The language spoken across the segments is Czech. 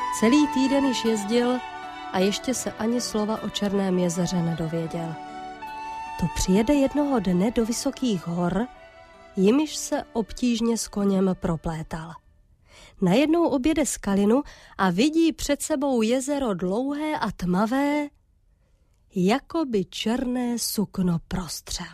Celý týden již jezdil a ještě se ani slova o Černém jezeře nedověděl. To přijede jednoho dne do vysokých hor, jimiž se obtížně s koněm proplétal. Najednou objede skalinu a vidí před sebou jezero dlouhé a tmavé, jako by černé sukno prostřel.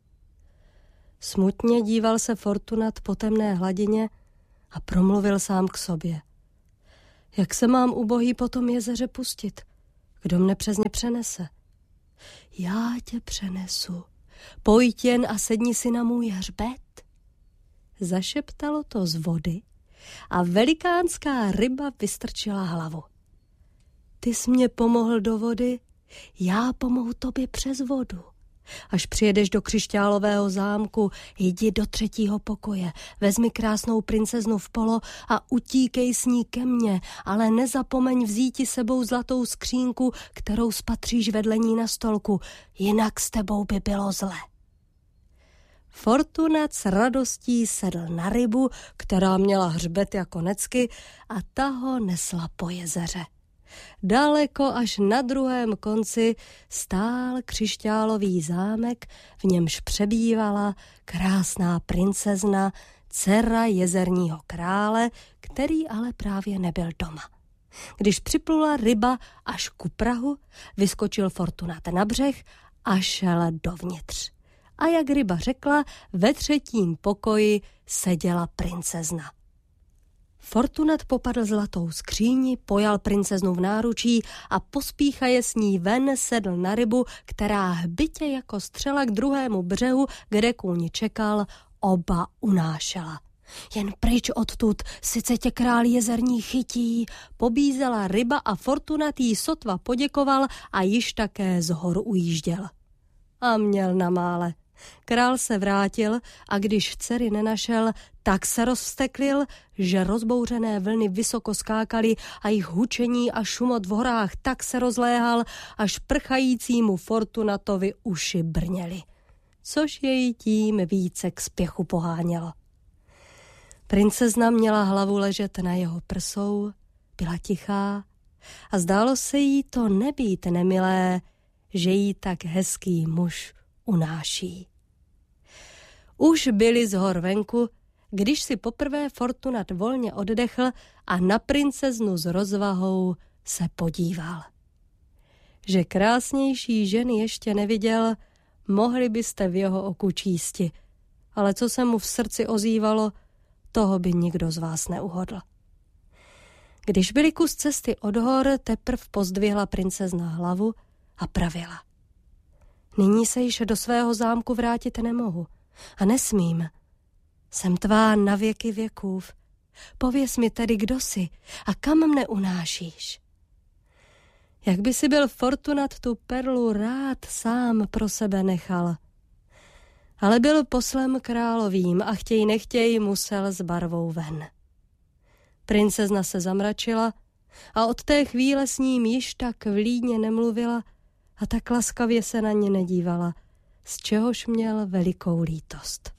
Smutně díval se Fortunat po temné hladině a promluvil sám k sobě. Jak se mám ubohý po tom jezeře pustit? Kdo mne přes ně přenese? Já tě přenesu. Pojď jen a sedni si na můj hřbet. Zašeptalo to z vody a velikánská ryba vystrčila hlavu. Ty jsi mě pomohl do vody, já pomohu tobě přes vodu. Až přijedeš do křišťálového zámku, jdi do 3. pokoje, vezmi krásnou princeznu v polo a utíkej s ní ke mně, ale nezapomeň vzíti sebou zlatou skřínku, kterou spatříš vedle ní na stolku, jinak s tebou by bylo zle. Fortunat s radostí sedl na rybu, která měla hřbet jako necky, a ta ho nesla po jezeře. Daleko až na druhém konci stál křišťálový zámek, v němž přebývala krásná princezna, dcera jezerního krále, který ale právě nebyl doma. Když připlula ryba až ku prahu, vyskočil Fortunat na břeh a šel dovnitř. A jak ryba řekla, ve 3. pokoji seděla princezna. Fortunat popadl zlatou skříni, pojal princeznu v náručí a pospíchaje s ní ven sedl na rybu, která hbitě jako střela k druhému břehu, kde kůň čekal, oba unášela. Jen pryč odtud, sice tě král jezerní chytí, pobízela ryba a Fortunat jí sotva poděkoval a již také z hor ujížděl. A měl na mále. Král se vrátil a když dcery nenašel, tak se rozvsteklil, že rozbouřené vlny vysoko skákaly a jejich hučení a šumot v horách tak se rozléhal, až prchajícímu Fortunatovi uši brněly, což jej tím více k spěchu pohánělo. Princezna měla hlavu ležet na jeho prsou, byla tichá a zdálo se jí to nebýt nemilé, že jí tak hezký muž unáší. Už byli z hor venku, když si poprvé Fortunat volně oddechl a na princeznu s rozvahou se podíval. Že krásnější ženy ještě neviděl, mohli byste v jeho oku čísti, ale co se mu v srdci ozývalo, toho by nikdo z vás neuhodl. Když byli kus cesty od hor, teprv pozdvihla princezna hlavu a pravila. Nyní se již do svého zámku vrátit nemohu a nesmím. Jsem tvá na věky věkův. Pověz mi tedy, kdo jsi a kam mne unášíš. Jak by si byl Fortunat tu perlu rád sám pro sebe nechal. Ale byl poslem královým a chtěj nechtěj musel s barvou ven. Princezna se zamračila a od té chvíle s ním již tak vlídně nemluvila a tak laskavě se na ně nedívala, z čehož měl velikou lítost.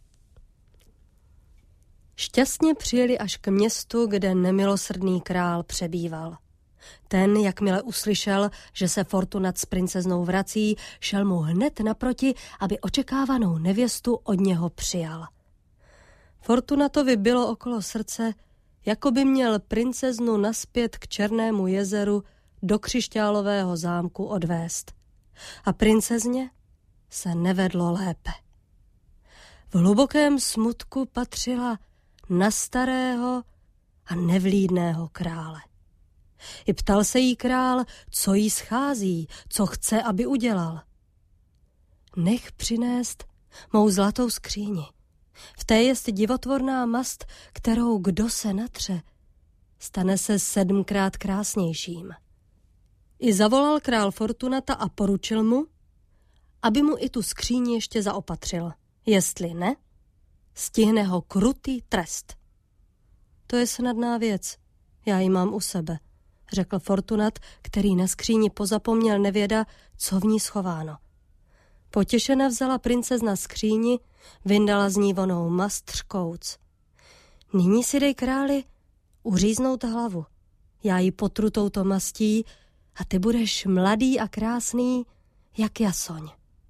Šťastně přijeli až k městu, kde nemilosrdný král přebýval. Ten, jakmile uslyšel, že se Fortunat s princeznou vrací, šel mu hned naproti, aby očekávanou nevěstu od něho přijal. Fortunatovi bylo okolo srdce, jako by měl princeznu naspět k Černému jezeru do křišťálového zámku odvést. A princezně se nevedlo lépe. V hlubokém smutku patřila na starého a nevlídného krále. I ptal se jí král, co jí schází, co chce, aby udělal. Nech přinést mou zlatou skříni. V té jest divotvorná mast, kterou kdo se natře, stane se 7krát krásnějším. I zavolal král Fortunata a poručil mu, aby mu i tu skříni ještě zaopatřil. Jestli ne, stihne ho krutý trest. To je snadná věc, já ji mám u sebe, řekl Fortunat, který na skříni pozapomněl nevěda, co v ní schováno. Potěšena vzala princezna skříni, vyndala z ní vonou mast řkouc. Nyní si dej králi uříznout hlavu. já ji potru touto mastí a ty budeš mladý a krásný jak jasoň.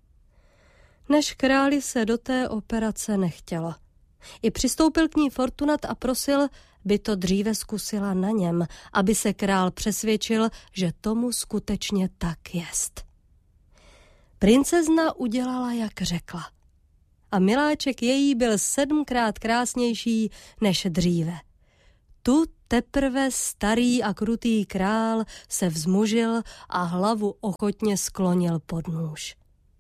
Než králi se do té operace nechtělo. I přistoupil k ní Fortunat a prosil, by to dříve zkusila na něm, aby se král přesvědčil, že tomu skutečně tak jest. Princezna udělala, jak řekla. A miláček její byl 7krát krásnější než dříve. Tu teprve starý a krutý král se vzmužil a hlavu ochotně sklonil pod nůž.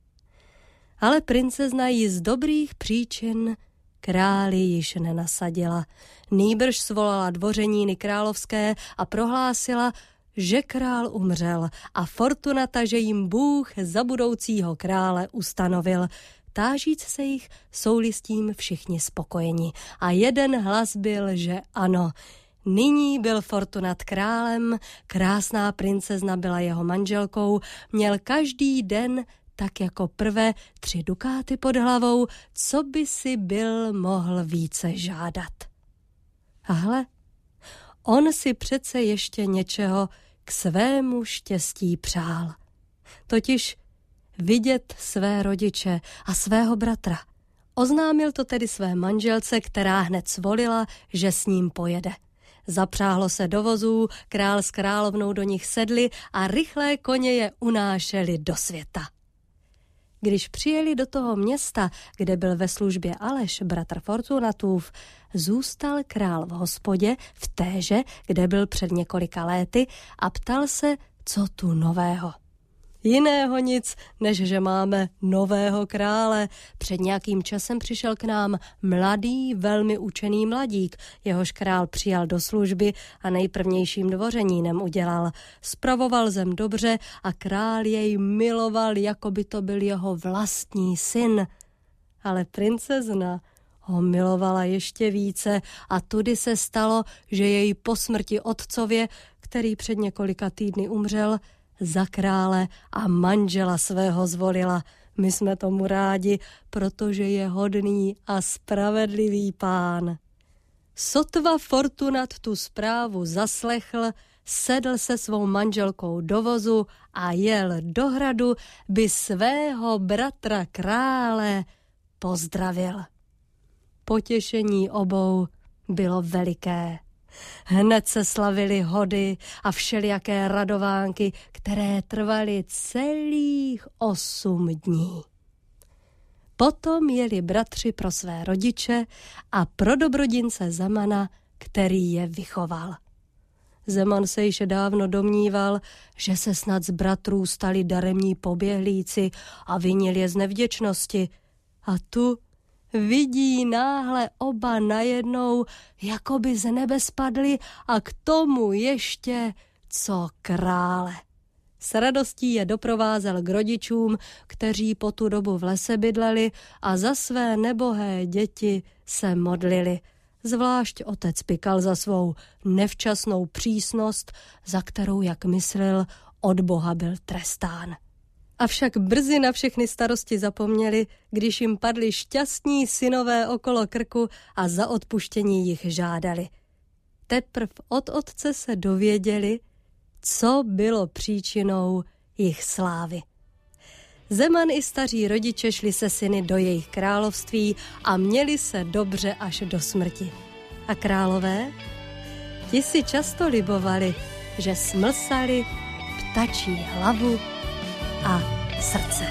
Ale princezna ji z dobrých příčin králi již nenasadila. Nýbrž svolala dvořeníny královské a prohlásila, že král umřel a Fortunata, že jim Bůh za budoucího krále ustanovil. Tážíc se jich, jsou-li s tím všichni spokojeni. A jeden hlas byl, že ano. Nyní byl Fortunat králem, krásná princezna byla jeho manželkou, měl každý den tak jako prvé 3 dukáty pod hlavou, co by si byl mohl více žádat. A hle, on si přece ještě něčeho k svému štěstí přál. Totiž vidět své rodiče a svého bratra. Oznámil to tedy své manželce, která hned svolila, že s ním pojede. Zapřáhlo se do vozů, král s královnou do nich sedli a rychlé koně je unášeli do světa. Když přijeli do toho města, kde byl ve službě Aleš, bratr Fortunatův, zůstal král v hospodě, v téže, kde byl před několika léty a ptal se, co tu nového. Jiného nic, než že máme nového krále. Před nějakým časem přišel k nám mladý, velmi učený mladík. Jehož král přijal do služby a nejprvnějším dvořenínem udělal. Spravoval zem dobře a král jej miloval, jako by to byl jeho vlastní syn. Ale princezna ho milovala ještě více a tudy se stalo, že jej po smrti otcově, který před několika týdny umřel, za krále a manžela svého zvolila. My jsme tomu rádi, protože je hodný a spravedlivý pán. Sotva Fortunat tu zprávu zaslechl, sedl se svou manželkou do vozu a jel do hradu, by svého bratra krále pozdravil. Potěšení obou bylo veliké. Hned se slavily hody a všelijaké radovánky, které trvaly celých 8 dní. Potom jeli bratři pro své rodiče a pro dobrodince Zemana, který je vychoval. Zeman se již dávno domníval, že se snad z bratrů stali daremní poběhlíci a vinil je z nevděčnosti. A tu vidí náhle oba najednou, jako by z nebe spadli a k tomu ještě co krále. S radostí je doprovázel k rodičům, kteří po tu dobu v lese bydleli a za své nebohé děti se modlili. Zvlášť otec Pikal za svou nevčasnou přísnost, za kterou, jak myslel, od Boha byl trestán. Avšak brzy na všechny starosti zapomněli, když jim padli šťastní synové okolo krku a za odpuštění jich žádali. Teprv od otce se dověděli, co bylo příčinou jejich slávy. Zeman i staří rodiče šli se syny do jejich království a měli se dobře až do smrti. A králové? Ti si často libovali, že smlsali ptačí hlavu a srdce.